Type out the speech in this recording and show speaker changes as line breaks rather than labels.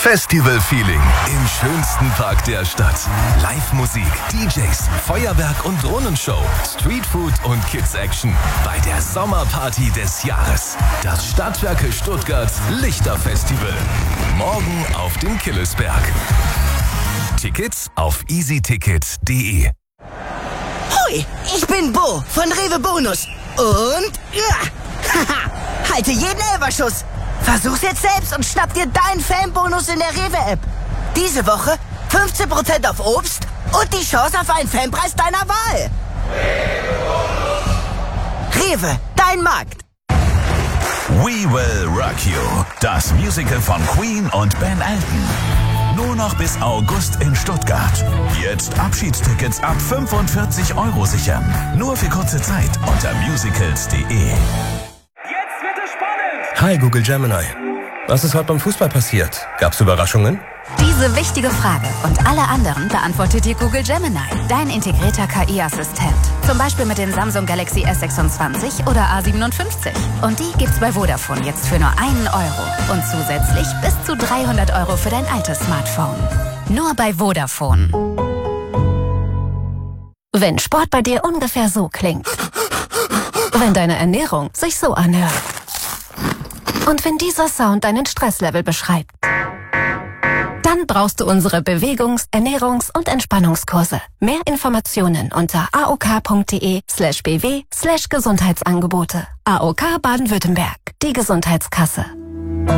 Festival-Feeling im schönsten Park der Stadt. Live-Musik, DJs, Feuerwerk und Drohnenshow, Streetfood und Kids-Action bei der Sommerparty des Jahres. Das Stadtwerke Stuttgart Lichterfestival. Morgen auf dem Killesberg. Tickets auf easyticket.de.
Hoi, ich bin Bo von Rewe Bonus. Und halte jeden Elferschuss. Versuch's jetzt selbst und schnapp dir deinen Fanbonus in der Rewe-App. Diese Woche 15% auf Obst und die Chance auf einen Fanpreis deiner Wahl. Rewe, dein Markt.
We Will Rock You, das Musical von Queen und Ben Elton. Nur noch bis August in Stuttgart. Jetzt Abschiedstickets ab 45 € sichern. Nur für kurze Zeit unter musicals.de.
Hi Google Gemini. Was ist heute beim Fußball passiert? Gab's Überraschungen?
Diese wichtige Frage und alle anderen beantwortet dir Google Gemini, dein integrierter KI-Assistent. Zum Beispiel mit den Samsung Galaxy S26 oder A57. Und die gibt's bei Vodafone jetzt für nur 1 € und zusätzlich bis zu 300 € für dein altes Smartphone. Nur bei Vodafone.
Wenn Sport bei dir ungefähr so klingt. Wenn deine Ernährung sich so anhört. Und wenn dieser Sound deinen Stresslevel beschreibt, dann brauchst du unsere Bewegungs-, Ernährungs- und Entspannungskurse. Mehr Informationen unter aok.de/bw/Gesundheitsangebote. AOK Baden-Württemberg, die Gesundheitskasse.